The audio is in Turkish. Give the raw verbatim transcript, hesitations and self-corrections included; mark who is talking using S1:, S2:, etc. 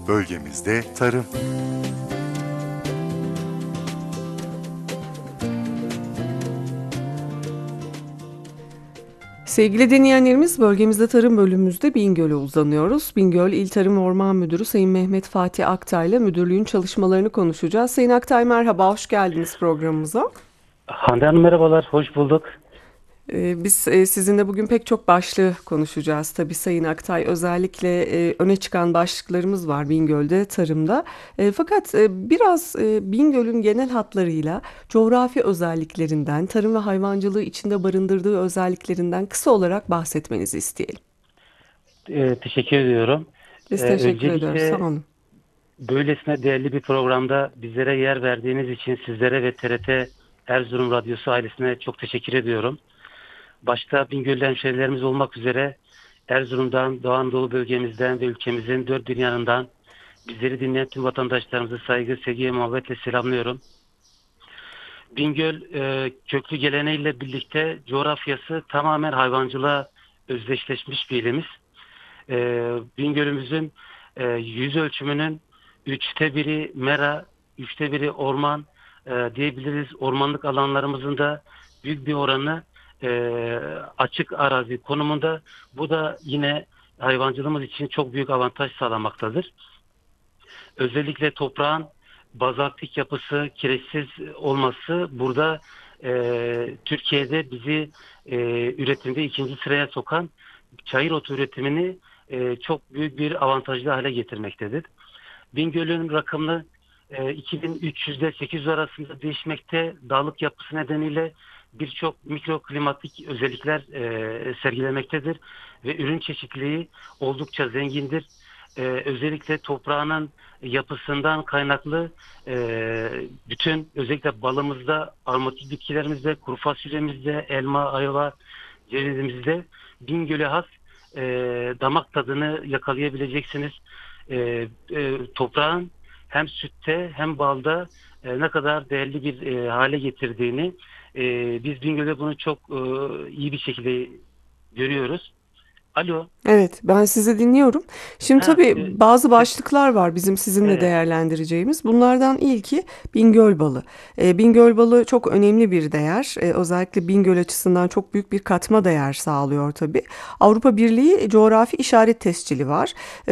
S1: bölgemizde tarım.
S2: Sevgili dinleyenlerimiz, bölgemizde tarım bölümümüzde Bingöl'e uzanıyoruz. Bingöl İl Tarım ve Orman Müdürü Sayın Mehmet Fatih Aktay ile müdürlüğün çalışmalarını konuşacağız. Sayın Aktay, merhaba, hoş geldiniz programımıza.
S3: Hande Hanım merhabalar, hoş bulduk.
S2: Ee, Biz e, sizinle bugün pek çok başlığı konuşacağız. Tabii Sayın Aktay, özellikle e, öne çıkan başlıklarımız var Bingöl'de tarımda. E, Fakat e, biraz e, Bingöl'ün genel hatlarıyla coğrafi özelliklerinden, tarım ve hayvancılığı içinde barındırdığı özelliklerinden kısa olarak bahsetmenizi isteyelim.
S3: Ee, teşekkür ediyorum. Ee,
S2: Biz teşekkür ediyoruz. Sağ
S3: öncelikle
S2: olun.
S3: böylesine değerli bir programda bizlere yer verdiğiniz için sizlere ve T R T Erzurum Radyosu ailesine çok teşekkür ediyorum. Başta Bingöl'lü hemşehrilerimiz olmak üzere Erzurum'dan, Doğu Anadolu bölgemizden ve ülkemizin dört bir yanından bizleri dinleyen tüm vatandaşlarımızı saygı, sevgi ve muhabbetle selamlıyorum. Bingöl e, köklü geleneğiyle birlikte coğrafyası tamamen hayvancılığa özdeşleşmiş bir ilimiz. E, Bingöl'ümüzün e, yüz ölçümünün üçte biri mera, üçte biri orman e, diyebiliriz. Ormanlık alanlarımızın da büyük bir oranı e, açık arazi konumunda. Bu da yine hayvancılığımız için çok büyük avantaj sağlamaktadır. Özellikle toprağın bazaltik yapısı, kireçsiz olması burada e, Türkiye'de bizi e, üretimde ikinci sıraya sokan çayır otu üretimini e, çok büyük bir avantajlı hale getirmektedir. Bingöl'ün rakamı e, iki bin üç yüz ile sekiz yüz arasında değişmekte. Dağlık yapısı nedeniyle birçok mikroklimatik özellikler e, sergilemektedir ve ürün çeşitliliği oldukça zengindir. E, özellikle toprağının yapısından kaynaklı e, bütün özellikle balımızda, aromatik bitkilerimizde, kuru fasulyemizde, elma, ayva, cevizimizde Bingöl'e has e, damak tadını yakalayabileceksiniz. E, e, toprağın hem sütte hem balda e, ne kadar değerli bir e, hale getirdiğini e, biz Bingöl'de bunu çok e, iyi bir şekilde görüyoruz. Alo.
S2: Evet, ben sizi dinliyorum. Şimdi
S3: Ha,
S2: tabii
S3: e,
S2: bazı
S3: ses,
S2: başlıklar var bizim sizinle
S3: evet.
S2: değerlendireceğimiz. Bunlardan ilki Bingöl balı. E, Bingöl balı çok önemli bir değer. E, özellikle Bingöl açısından çok büyük bir katma değer sağlıyor tabii. Avrupa Birliği coğrafi işaret tescili var.